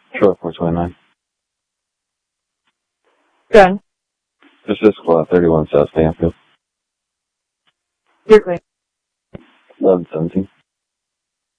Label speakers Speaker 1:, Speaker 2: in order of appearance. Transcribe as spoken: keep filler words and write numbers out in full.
Speaker 1: Sure, four twenty-nine.
Speaker 2: Gun.
Speaker 1: This is Squad thirty-one South Stanfield.
Speaker 2: You're clear.
Speaker 1: eleven seventeen.